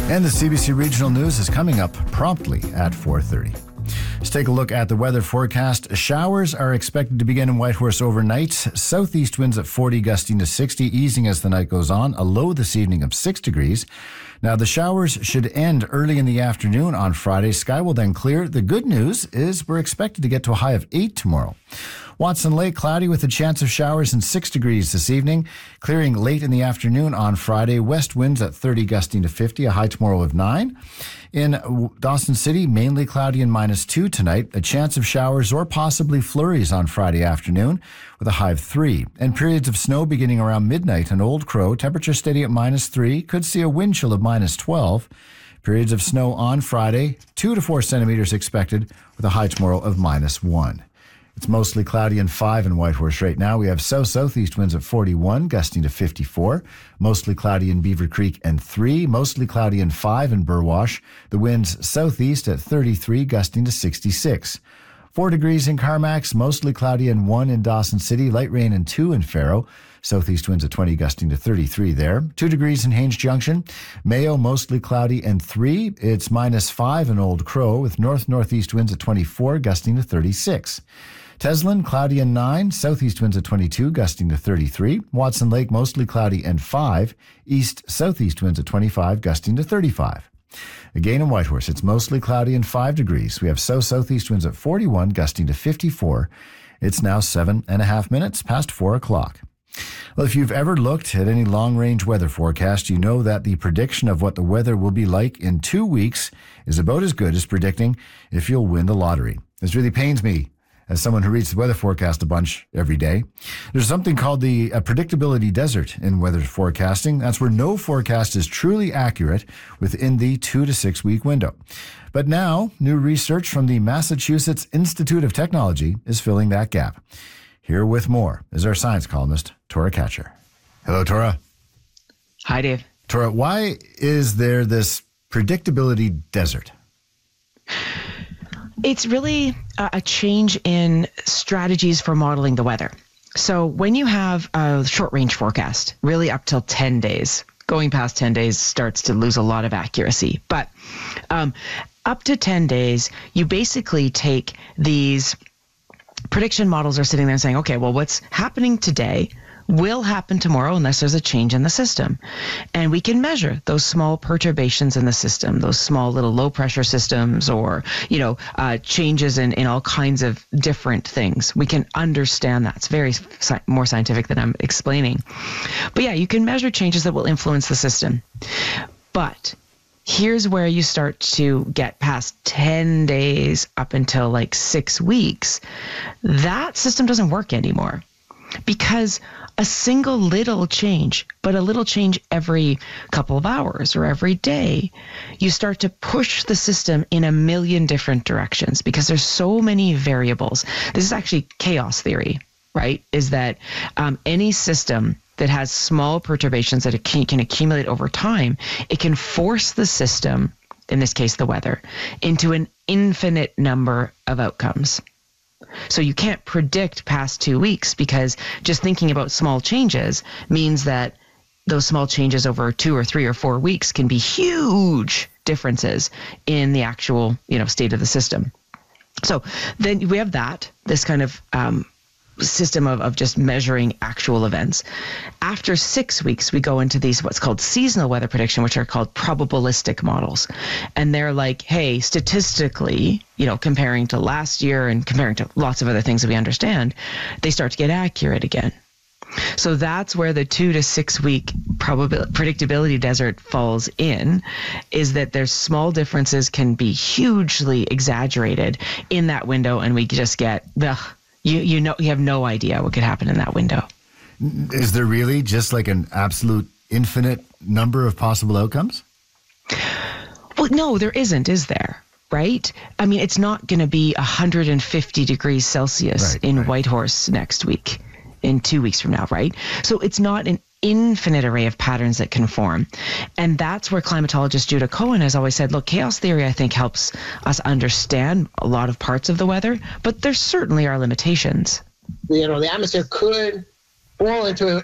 And the CBC Regional News is coming up promptly at 4:30. Let's take a look at the weather forecast. Showers are expected to begin in Whitehorse overnight. Southeast winds at 40, gusting to 60, easing as the night goes on. A low this evening of 6 degrees. Now, the showers should end early in the afternoon on Friday. Sky will then clear. The good news is we're expected to get to a high of 8 tomorrow. Watson Lake, cloudy with a chance of showers and 6 degrees this evening. Clearing late in the afternoon on Friday. West winds at 30, gusting to 50, a high tomorrow of 9. In Dawson City, mainly cloudy and -2 tonight. A chance of showers or possibly flurries on Friday afternoon with a high of 3. And periods of snow beginning around midnight in Old Crow. Temperature steady at -3. Could see a wind chill of -12. Periods of snow on Friday, 2 to 4 centimeters expected with a high tomorrow of -1. It's mostly cloudy and 5 in Whitehorse right now. We have south-southeast winds at 41, gusting to 54. Mostly cloudy in Beaver Creek and 3. Mostly cloudy and 5 in Burwash. The winds southeast at 33, gusting to 66. 4 degrees in Carmacks. Mostly cloudy and 1 in Dawson City. Light rain and 2 in Faro. Southeast winds at 20, gusting to 33 there. 2 degrees in Haines Junction. Mayo, mostly cloudy and 3. It's -5 in Old Crow with north-northeast winds at 24, gusting to 36. Teslin, cloudy and 9. Southeast winds at 22, gusting to 33. Watson Lake, mostly cloudy and 5. East-southeast winds at 25, gusting to 35. Again in Whitehorse, it's mostly cloudy and 5 degrees. We have south-southeast winds at 41, gusting to 54. It's now 7.5 minutes past 4 o'clock. Well, if you've ever looked at any long-range weather forecast, you know that the prediction of what the weather will be like in 2 weeks is about as good as predicting if you'll win the lottery. This really pains me as someone who reads the weather forecast a bunch every day. There's something called the predictability desert in weather forecasting. That's where no forecast is truly accurate within the 2 to 6 week window. But now, new research from the Massachusetts Institute of Technology is filling that gap. Here with more is our science columnist, Tora Catcher. Hello, Tora. Hi, Dave. Tora, why is there this predictability desert? It's really a change in strategies for modeling the weather. So when you have a short-range forecast, really up till 10 days, going past 10 days starts to lose a lot of accuracy. But up to 10 days, you basically take these prediction models are sitting there and saying, okay, well, what's happening today will happen tomorrow unless there's a change in the system. And we can measure those small perturbations in the system, those small little low pressure systems or, changes in all kinds of different things. We can understand that. It's very more scientific than I'm explaining. But yeah, you can measure changes that will influence the system. But here's where you start to get past 10 days up until like 6 weeks. That system doesn't work anymore because a single little change, but a little change every couple of hours or every day, you start to push the system in a million different directions because there's so many variables. This is actually chaos theory, right? Is that any system that has small perturbations that it can accumulate over time, it can force the system, in this case the weather, into an infinite number of outcomes. So you can't predict past 2 weeks because just thinking about small changes means that those small changes over 2 or 3 or 4 weeks can be huge differences in the actual, state of the system. So then we have this kind of system of just measuring actual events. After 6 weeks, we go into these what's called seasonal weather prediction, which are called probabilistic models. And they're like, hey, statistically, comparing to last year and comparing to lots of other things that we understand, they start to get accurate again. So that's where the 2 to 6 week predictability desert falls in, is that there's small differences can be hugely exaggerated in that window, and we just get you have no idea what could happen in that window. Is there really just like an absolute infinite number of possible outcomes? Well, no, there isn't, is there? Right? I mean, it's not going to be 150 degrees Celsius in Whitehorse next week, in 2 weeks from now, right? So it's not an infinite array of patterns that can form. And that's where climatologist Judah Cohen has always said, look, chaos theory, I think, helps us understand a lot of parts of the weather, but there certainly are limitations. The atmosphere could fall into